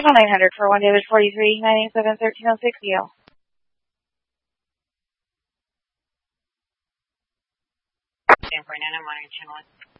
call 900 for 1 David 43, 987 1306 Yale. San Fernando, Modern Channel